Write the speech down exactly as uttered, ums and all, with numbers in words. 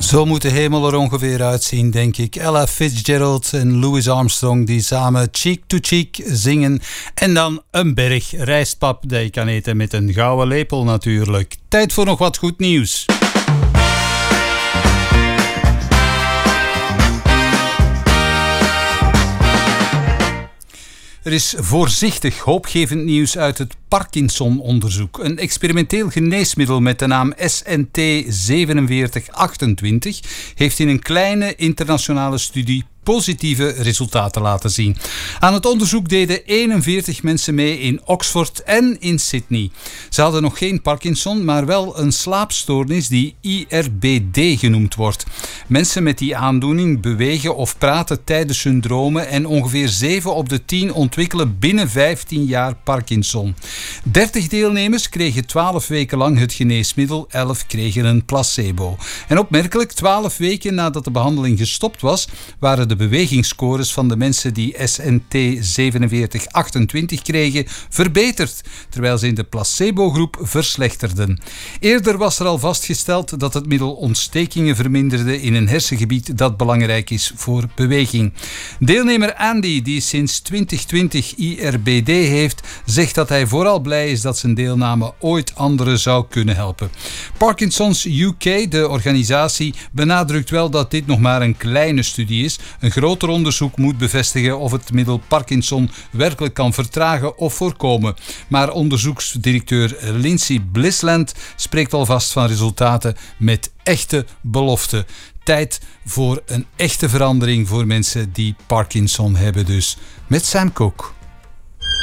Zo moet de hemel er ongeveer uitzien, denk ik. Ella Fitzgerald en Louis Armstrong die samen Cheek to Cheek zingen. En dan een berg rijstpap dat je kan eten met een gouden lepel natuurlijk. Tijd voor nog wat goed nieuws. Er is voorzichtig hoopgevend nieuws uit het Parkinson-onderzoek. Een experimenteel geneesmiddel met de naam S N T zevenenveertig achtentwintig heeft in een kleine internationale studie positieve resultaten laten zien. Aan het onderzoek deden eenenveertig mensen mee in Oxford en in Sydney. Ze hadden nog geen Parkinson, maar wel een slaapstoornis die I R B D genoemd wordt. Mensen met die aandoening bewegen of praten tijdens hun dromen en ongeveer zeven op de tien ontwikkelen binnen vijftien jaar Parkinson. dertig deelnemers kregen twaalf weken lang het geneesmiddel, elf kregen een placebo. En opmerkelijk, twaalf weken nadat de behandeling gestopt was, waren de De bewegingsscores van de mensen die S N T zevenenveertig achtentwintig kregen verbeterd, terwijl ze in de placebo-groep verslechterden. Eerder was er al vastgesteld dat het middel ontstekingen verminderde in een hersengebied dat belangrijk is voor beweging. Deelnemer Andy, die sinds twintig twintig I R B D heeft, zegt dat hij vooral blij is dat zijn deelname ooit anderen zou kunnen helpen. Parkinson's U K, de organisatie, benadrukt wel dat dit nog maar een kleine studie is. Een groter onderzoek moet bevestigen of het middel Parkinson werkelijk kan vertragen of voorkomen. Maar onderzoeksdirecteur Lindsay Blissland spreekt alvast van resultaten met echte beloften. Tijd voor een echte verandering voor mensen die Parkinson hebben dus. Met Sam Cooke.